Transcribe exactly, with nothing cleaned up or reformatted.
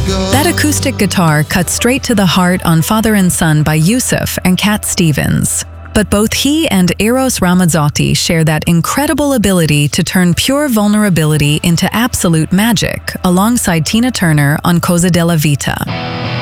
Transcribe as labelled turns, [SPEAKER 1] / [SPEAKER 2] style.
[SPEAKER 1] That acoustic guitar cuts straight to the heart on Father and Son by Yusuf and Cat Stevens. But both he and Eros Ramazzotti share that incredible ability to turn pure vulnerability into absolute magic, alongside Tina Turner on Cosa della Vita.